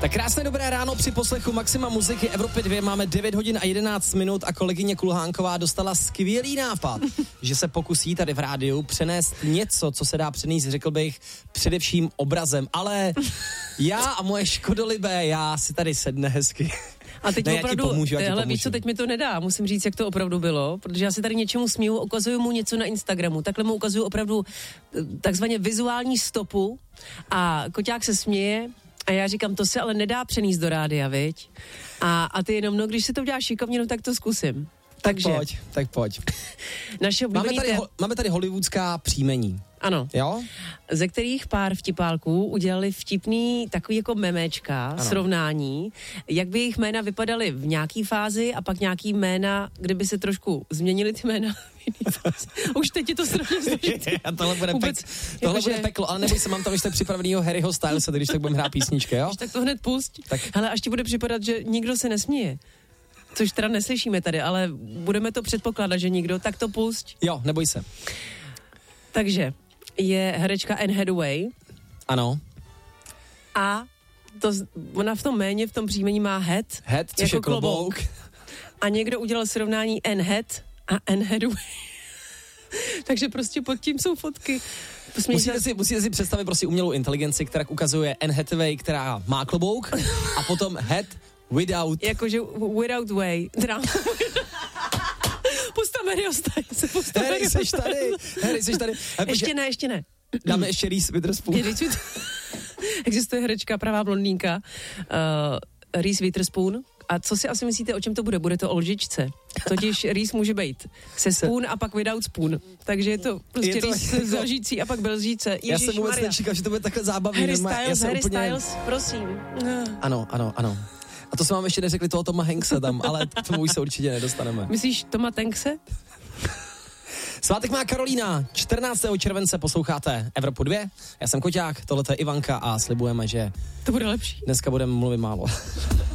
Tak krásné dobré ráno při poslechu Maxima muziky Evropy 2. Máme 9 hodin a 11 minut a kolegyně Kulhánková dostala skvělý nápad, že se pokusí tady v rádiu přenést něco, co se dá přenést, řekl bych, především obrazem. Ale já a moje škodolibé, já si tady sedne hezky. A teď opravdu, víš co, teď mi to nedá, musím říct, jak to opravdu bylo, protože já se tady něčemu směju, ukazuju mu něco na Instagramu, takhle mu ukazuju opravdu takzvaně vizuální stopu a Koťák se směje a já říkám, to se ale nedá přenést do rádia, viď? A ty jenom, když si to uděláš šikovně, no tak to zkusím. Tak pojď. Naše máme tady hollywoodská příjmení. Ano. Jo? Ze kterých pár vtipálků udělali vtipný takový jako memečka, srovnání, jak by jejich jména vypadaly v nějaký fázi a pak nějaký jména, kdyby se trošku změnily ty jména v jiný fázi. Už teď je to strašně složitý. Tohle bude peklo, ale neboj se, mám tam ještě připravenýho Harryho Stylese, když tak budeme hrát písničky, jo? Tak to hned pusť. Tak. Hele, až ti bude připadat, že nikdo se nesměje. Což teda neslyšíme tady, ale budeme to předpokládat, že nikdo, tak to pusť. Jo, neboj se. Takže je herečka Anne Hathaway. Ano. A ona v tom jméně, v tom příjmení má head, což jako je klobouk. A někdo udělal srovnání Anne Head a Anne Hathaway. Takže prostě pod tím jsou fotky. Musíte si představit prostě umělou inteligenci, která ukazuje Anne Hathaway, která má klobouk a potom head without. Jakože without way. Postav Harryho Stylese. Harry, seš tady. Ještě ne. Dáme ještě Reese Witherspoon. Existuje herečka, pravá blondýnka, Reese Witherspoon. A co si asi myslíte, o čem to bude? Bude to o lžičce. Totiž Reese může být se spoon a pak without spoon. Takže je to prostě Reese s lžící a pak bez lžíce. Já jsem vůbec nečekal, že to bude takhle zábavný. Harry Styles, prosím. Ano. A to jsme vám ještě neřekli toho Toma Hankse tam, ale k tomu už se určitě nedostaneme. Myslíš Toma Hankse? Svátek má Karolína, 14. července posloucháte Evropu 2. Já jsem Koťák, tohle je Ivanka a slibujeme, že to bude lepší. Dneska budeme mluvit málo.